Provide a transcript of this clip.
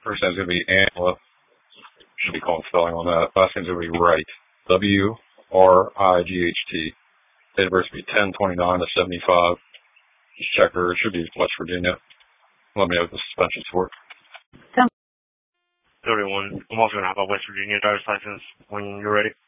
First name's going to be Angela. Should be calling spelling on that. Last name's going to be Wright. Wright. Date of birth should be 10/29 to 75. Just check her. It should be West Virginia. Let me know what the suspension's for. 31. I'm also going to have a West Virginia driver's license when you're ready.